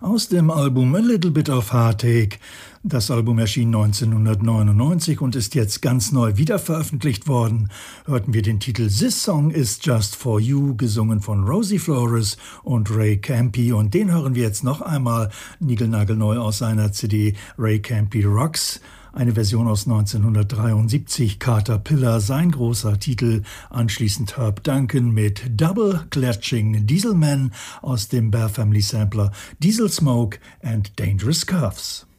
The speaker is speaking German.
aus dem Album A Little Bit of Heartache. Das Album erschien 1999 und ist jetzt ganz neu wiederveröffentlicht worden. Hörten wir den Titel This Song Is Just For You, gesungen von Rosie Flores und Ray Campi. Und den hören wir jetzt noch einmal niegelnagelneu aus seiner CD Ray Campi Rocks. Eine Version aus 1973, Caterpillar, sein großer Titel. Anschließend Herb Duncan mit Double Clutching Dieselman aus dem Bear Family Sampler Diesel Smoke and Dangerous Curves.